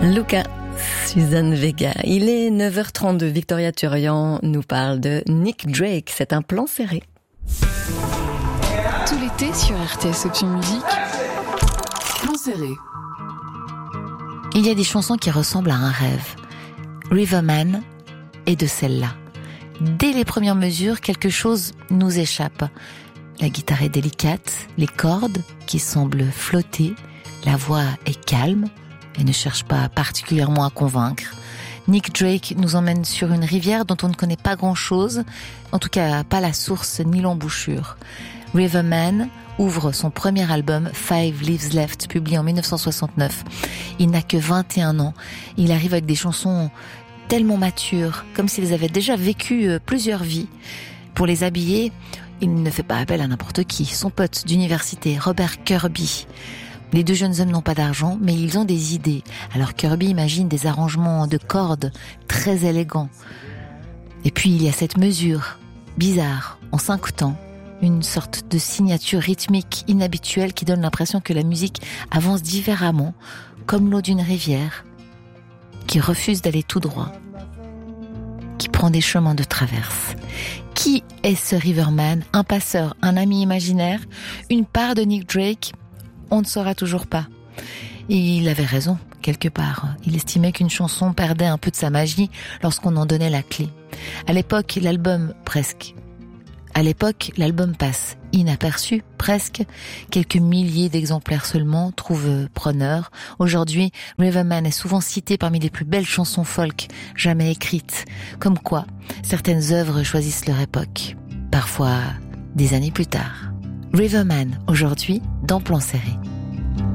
Luca, Suzanne Vega. Il est 9h32. Victoria Turian nous parle de Nick Drake. C'est un plan serré. Tout l'été sur RTS Option Musique. Plan serré. Il y a des chansons qui ressemblent à un rêve. Riverman est de celle-là. Dès les premières mesures, quelque chose nous échappe. La guitare est délicate, les cordes qui semblent flotter, la voix est calme et ne cherche pas particulièrement à convaincre. Nick Drake nous emmène sur une rivière dont on ne connaît pas grand-chose, en tout cas pas la source ni l'embouchure. Riverman ouvre son premier album Five Leaves Left, publié en 1969. Il n'a que 21 ans. Il arrive avec des chansons tellement matures, comme s'ils avaient déjà vécu plusieurs vies. Pour les habiller, il ne fait pas appel à n'importe qui. Son pote d'université, Robert Kirby. Les deux jeunes hommes n'ont pas d'argent, mais ils ont des idées. Alors Kirby imagine des arrangements de cordes très élégants. Et puis il y a cette mesure bizarre, en 5 temps, une sorte de signature rythmique inhabituelle qui donne l'impression que la musique avance différemment, comme l'eau d'une rivière, qui refuse d'aller tout droit, qui prend des chemins de traverse. Qui est ce Riverman? Un passeur, un ami imaginaire, une part de Nick Drake? On ne saura toujours pas. Et il avait raison, quelque part. Il estimait qu'une chanson perdait un peu de sa magie lorsqu'on en donnait la clé. À l'époque, l'album passe inaperçu, presque. Quelques milliers d'exemplaires seulement trouvent preneur. Aujourd'hui, Riverman est souvent cité parmi les plus belles chansons folk jamais écrites. Comme quoi, certaines œuvres choisissent leur époque. Parfois, des années plus tard. Riverman, aujourd'hui, dans Plan Serré.